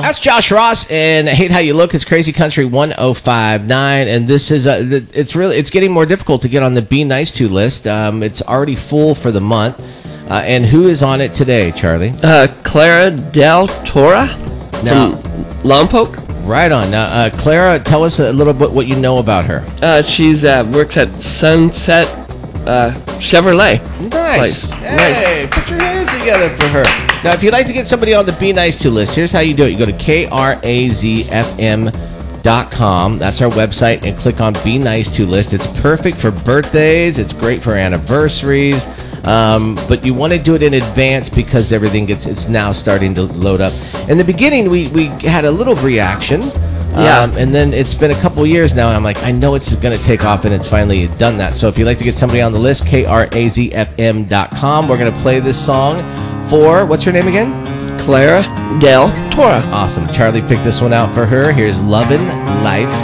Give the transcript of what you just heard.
That's Josh Ross and Hate How You Look. It's Crazy Country 1059, and this is it's getting more difficult to get on the Be Nice To list. It's already full for the month. And who is on it today, Charlie? Clara Del Tora from Lompoc. Right on. Now, Clara, tell us a little bit what you know about her. She's works at Sunset Chevrolet. Nice. Nice. Hey, put your hands together for her. Now, if you'd like to get somebody on the Be Nice To list, here's how you do it. You go to KRAZFM.com. That's our website, and click on Be Nice To list. It's perfect for birthdays. It's great for anniversaries. But you want to do it in advance because everything it's now starting to load up. In the beginning, we had a little reaction. And then it's been a couple years now, and I'm like, I know it's going to take off, and it's finally done that. So if you'd like to get somebody on the list, KRAZFM.com. We're going to play this song for, what's her name again? Clara Del Tora. Awesome. Charlie picked this one out for her. Here's Lovin' Life.